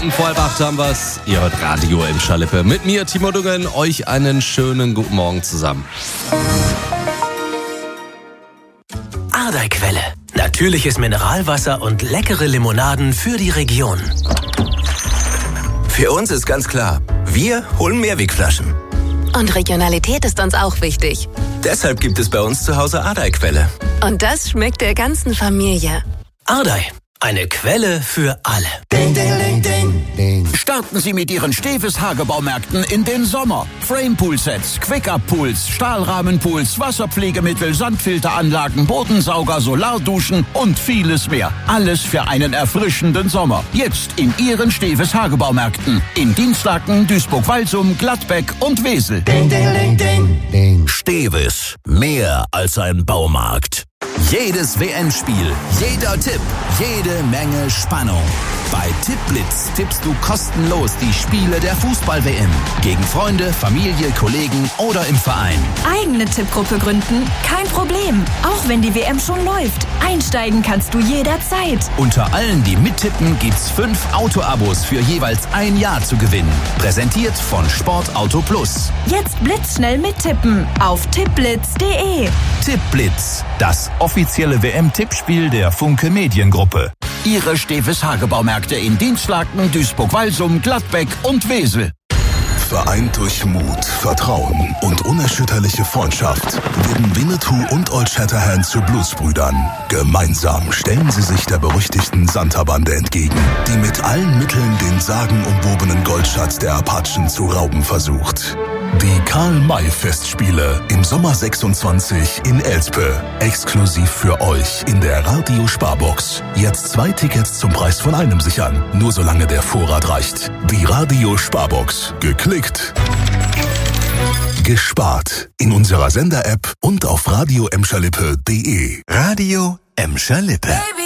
Vor 7:30 haben wir's. Ihr hört Radio Emscher-Lippe. Mit mir, Timo Dungen, euch einen schönen guten Morgen zusammen. Ardei-Quelle. Natürliches Mineralwasser und leckere Limonaden für die Region. Für uns ist ganz klar, wir holen Mehrwegflaschen. Und Regionalität ist uns auch wichtig. Deshalb gibt es bei uns zu Hause Ardei-Quelle. Und das schmeckt der ganzen Familie. Ardei, eine Quelle für alle. Ding, ding, ding, ding, ding. Starten Sie mit Ihren Steves Hagebaumärkten in den Sommer. Framepool-Sets, Quick-Up-Pools, Stahlrahmenpools, Wasserpflegemittel, Sandfilteranlagen, Bodensauger, Solarduschen und vieles mehr. Alles für einen erfrischenden Sommer. Jetzt in Ihren Steves Hagebaumärkten. In Dienstlaken, Duisburg-Walsum, Gladbeck und Wesel. Ding, ding, ding, ding, ding. Steves, mehr als ein Baumarkt. Jedes WM-Spiel, jeder Tipp, jede Menge Spannung. Bei Tippblitz tippst du kostenlos die Spiele der Fußball-WM. Gegen Freunde, Familie, Kollegen oder im Verein. Eigene Tippgruppe gründen? Kein Problem. Auch wenn die WM schon läuft. Einsteigen kannst du jederzeit. Unter allen, die mittippen, gibt's 5 Auto-Abos für jeweils ein Jahr zu gewinnen. Präsentiert von Sportauto Plus. Jetzt blitzschnell mittippen auf tippblitz.de. Tippblitz, das offizielle WM-Tippspiel der Funke Mediengruppe. Ihre Steves Hagebaumärkte in Dienstlaken, Duisburg-Walsum, Gladbeck und Wesel. Vereint durch Mut, Vertrauen und unerschütterliche Freundschaft werden Winnetou und Old Shatterhand zu Bluesbrüdern. Gemeinsam stellen sie sich der berüchtigten Santa-Bande entgegen, die mit allen Mitteln den sagenumwobenen Goldschatz der Apachen zu rauben versucht. Die Karl-May-Festspiele im Sommer 26 in Elspe. Exklusiv für euch in der Radio-Sparbox. Jetzt 2 Tickets zum Preis von einem sichern. Nur solange der Vorrat reicht. Die Radio-Sparbox. Geklickt. Gespart. In unserer Sender-App und auf radioemscherlippe.de. Radio Emscher-Lippe.